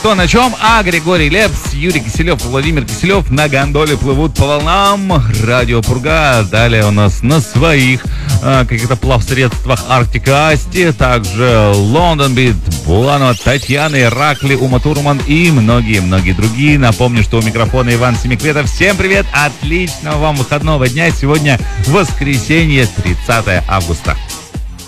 кто на чем, а Григорий Лепс, Юрий Киселев, Владимир Киселев на гондоле плывут по волнам. Радио Пурга. Далее у нас на своих каких-то плавсредствах Арктика Асти, также Лондон Бит, Буланова Татьяна, Иракли, Ума Турман и многие-многие другие. Напомню, что у микрофона Иван Семикветов. Всем привет, отличного вам выходного дня. Сегодня воскресенье, 30 августа.